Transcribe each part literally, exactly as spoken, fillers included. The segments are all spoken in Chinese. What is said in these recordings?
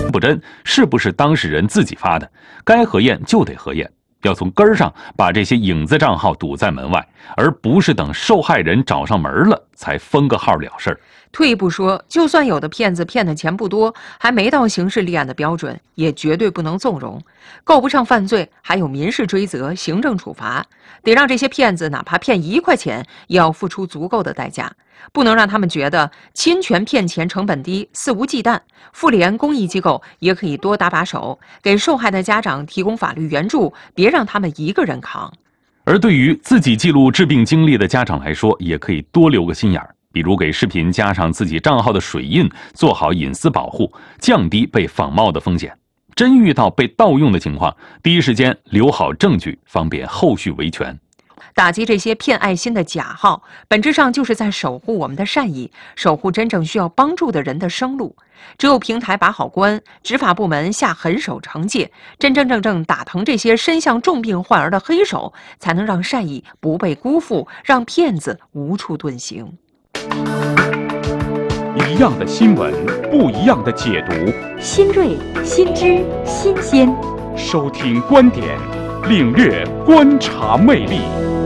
不真，是不是当事人自己发的，该核验就得核验，要从根儿上把这些影子账号堵在门外，而不是等受害人找上门了才封个号了事儿。 退一步说，就算有的骗子骗的钱不多，还没到刑事立案的标准，也绝对不能纵容。够不上犯罪，还有民事追责、行政处罚，得让这些骗子哪怕骗一块钱，也要付出足够的代价。不能让他们觉得侵权骗钱成本低，肆无忌惮。妇联公益机构也可以多搭把手，给受害的家长提供法律援助，别让他们一个人扛。 而对于自己记录治病经历的家长来说，也可以多留个心眼儿。比如给视频加上自己账号的水印，做好隐私保护，降低被仿冒的风险。真遇到被盗用的情况，第一时间留好证据，方便后续维权。 打击这些骗爱心的假号，本质上就是在守护我们的善意，守护真正需要帮助的人的生路。只有平台把好关，执法部门下狠手惩戒，真真正正打疼这些身向重病患儿的黑手，才能让善意不被辜负，让骗子无处遁形。 一样的新闻，不一样的解读， 新锐、新知、新鲜。 收听观点，领略观察魅力。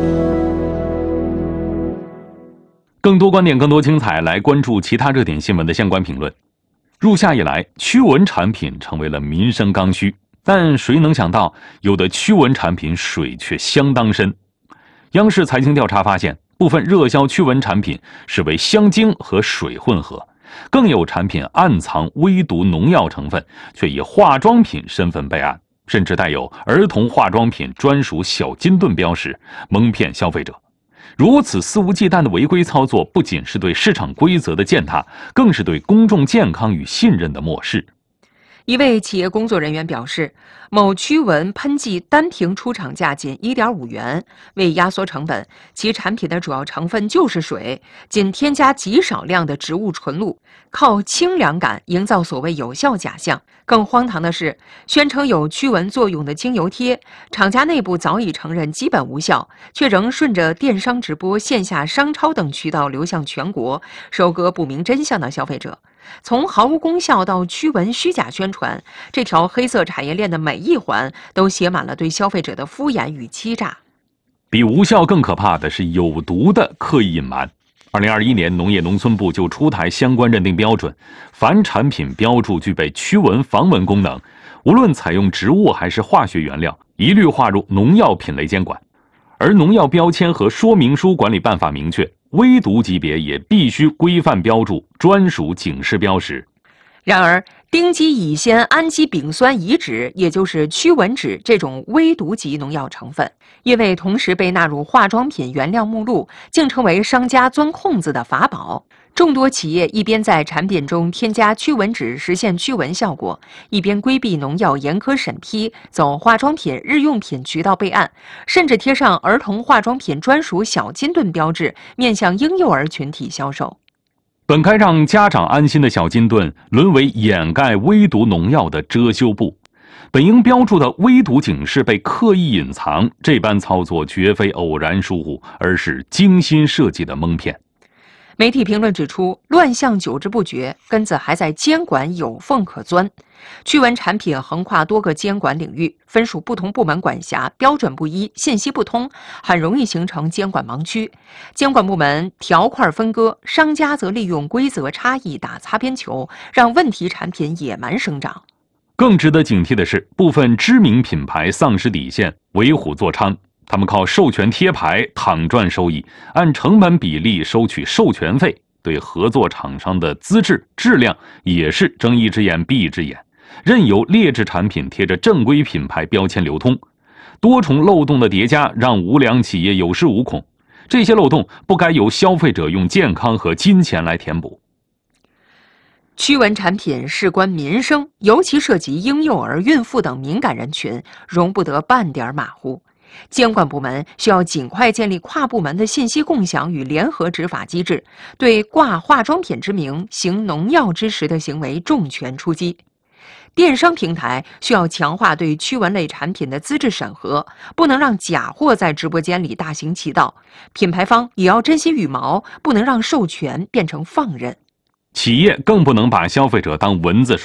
更多观点，更多精彩，来关注其他热点新闻的相关评论。入夏以来，驱蚊产品成为了民生刚需，但谁能想到，有的驱蚊产品水却相当深。央视财经调查发现，部分热销驱蚊产品是为香精和水混合，更有产品暗藏微毒农药成分，却以化妆品身份备案，甚至带有儿童化妆品专属小金盾标识，蒙骗消费者。如此肆无忌惮的违规操作，不仅是对市场规则的践踏，更是对公众健康与信任的漠视。 一位企业工作人员表示，某驱蚊喷剂单瓶出厂价仅 一点五元，为压缩成本，其产品的主要成分就是水，仅添加极少量的植物纯露，靠清凉感营造所谓有效假象。更荒唐的是，宣称有驱蚊作用的精油贴，厂家内部早已承认基本无效，却仍顺着电商直播、线下商超等渠道流向全国，收割不明真相的消费者。从毫无功效到驱蚊虚假宣传，这条黑色产业链的每一环都写满了对消费者的敷衍与欺诈。 比无效更可怕的是有毒的刻意隐瞒。二零二一年，农业农村部就出台相关认定标准，凡产品标注具备驱蚊防蚊功能，无论采用植物还是化学原料，一律划入农药品类监管。而农药标签和说明书管理办法明确，微毒级别也必须规范标注专属警示标识。 然而，丁基乙酰氨基丙酸乙酯，也就是驱蚊酯这种微毒级农药成分，因为同时被纳入化妆品原料目录，竟成为商家钻空子的法宝。众多企业一边在产品中添加驱蚊酯实现驱蚊效果，一边规避农药严苛审批，走化妆品、日用品渠道备案，甚至贴上儿童化妆品专属小金盾标志，面向婴幼儿群体销售。 本该让家长安心的小金盾，沦为掩盖微毒农药的遮羞布。本应标注的微毒警示被刻意隐藏，这般操作绝非偶然疏忽，而是精心设计的蒙骗。 媒体评论指出，乱象久治不绝，根子还在监管有缝可钻。驱蚊产品横跨多个监管领域，分属不同部门管辖，标准不一，信息不通，很容易形成监管盲区。监管部门条块分割，商家则利用规则差异打擦边球，让问题产品野蛮生长。 更值得警惕的是，部分知名品牌丧失底线，为虎作伥。他们靠授权贴牌躺赚收益，按成本比例收取授权费，对合作厂商的资质、质量也是睁一只眼闭一只眼，任由劣质产品贴着正规品牌标签流通。多重漏洞的叠加，让无良企业有恃无恐。这些漏洞不该由消费者用健康和金钱来填补。 驱蚊产品事关民生，尤其涉及婴幼儿、孕妇等敏感人群，容不得半点马虎。监管部门需要尽快建立跨部门的信息共享与联合执法机制，对挂化妆品之名、行农药之实的行为重拳出击。电商平台需要强化对驱蚊类产品的资质审核，不能让假货在直播间里大行其道。品牌方也要珍惜羽毛，不能让授权变成放任。 企业更不能把消费者当蚊子耍，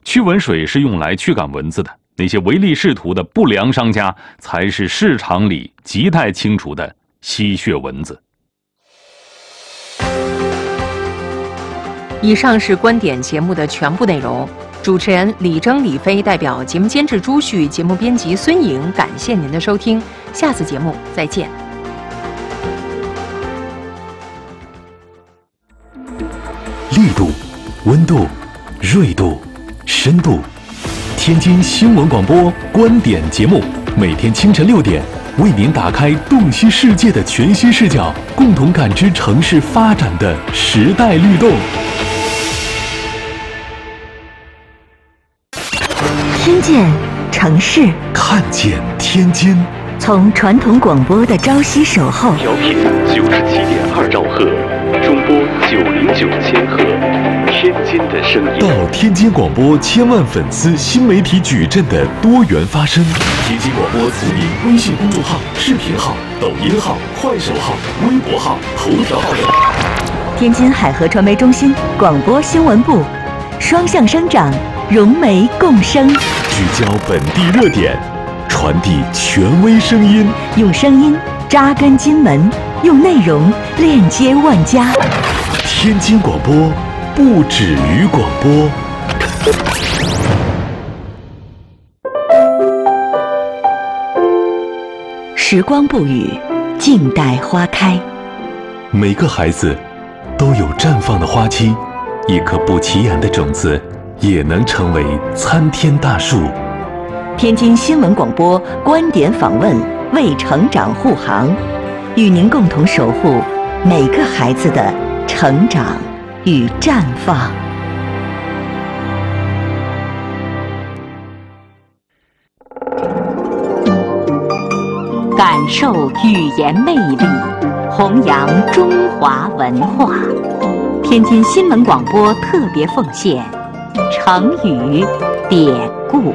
驱蚊水是用来驱赶蚊子的，那些唯利是图的不良商家才是市场里亟待清除的吸血蚊子。 以上是观点节目的全部内容。主持人李征、李飞代表节目监制朱旭、节目编辑孙颖，感谢您的收听，下次节目再见。 力度、温度、锐度、深度。天津新闻广播观点节目，每天清晨六点，为您打开洞悉世界的全新视角，共同感知城市发展的时代律动。 听见城市， 看见天津。 从传统广播的朝夕守候， 调频九十七点二兆赫，中波九零九千赫，天津的声音。 到天津广播千万粉丝新媒体矩阵的多元发声。天津广播同名微信公众号、视频号、抖音号、快手号、微博号、头条号等。 天津海河传媒中心广播新闻部，双向生长，融媒共生， 聚焦本地热点，传递权威声音， 用声音扎根津门，用内容链接万家。 天津广播不止于广播。 时光不语，静待花开。 每个孩子都有绽放的花期，一颗不起眼的种子也能成为参天大树。 天津新闻广播观点访问，为成长护航，与您共同守护每个孩子的成长与绽放。感受语言魅力，弘扬中华文化。天津新闻广播特别奉献成语典故。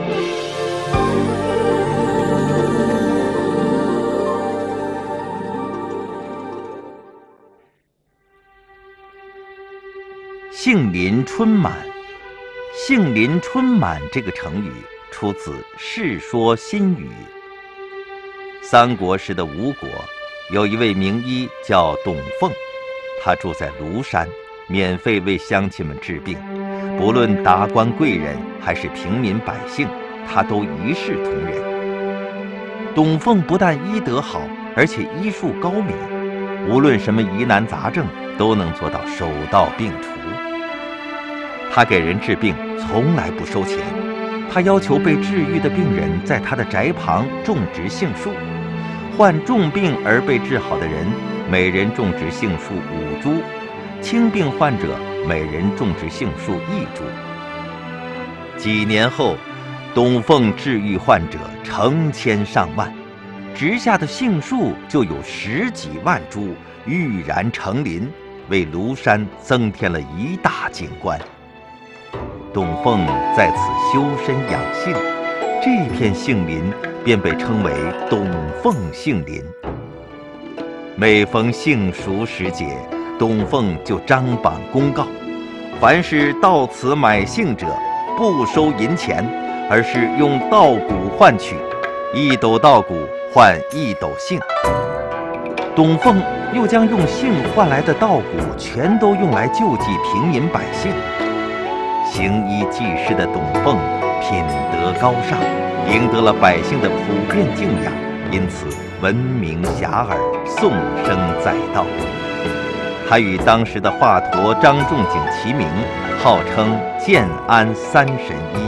杏林春满，杏林春满这个成语出自《世说新语》。三国时的吴国有一位名医叫董奉，他住在庐山，免费为乡亲们治病，不论达官贵人还是平民百姓，他都一视同仁。董奉不但医德好，而且医术高明，无论什么疑难杂症都能做到手到病除。他给人治病从来不收钱，他要求被治愈的病人在他的宅旁种植杏树，患重病而被治好的人每人种植杏树五株，轻病患者每人种植杏树一株。几年后，董奉治愈患者成千上万，植下的杏树就有十几万株，郁然成林，为庐山增添了一大景观。董奉在此修身养性，这片杏林便被称为董奉杏林。每逢杏熟时节，董奉就张榜公告，凡是到此买杏者，不收银钱，而是用稻谷换取，一斗稻谷换一斗杏。董奉又将用杏换来的稻谷全都用来救济平民百姓。行医济世的董奉品德高尚，赢得了百姓的普遍敬仰，因此闻名遐迩，颂声载道。他与当时的华佗张仲景齐名，号称建安三神医。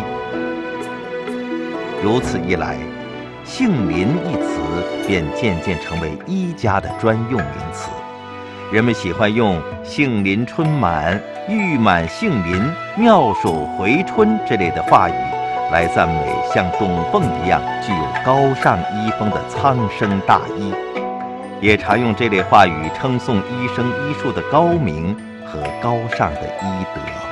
如此一来，杏林一词便渐渐成为医家的专用名词。人们喜欢用杏林春满、玉满杏林、妙手回春之类的话语来赞美像董奉一样具有高尚医风的苍生大医，也常用这类话语称颂医生医术的高明和高尚的医德。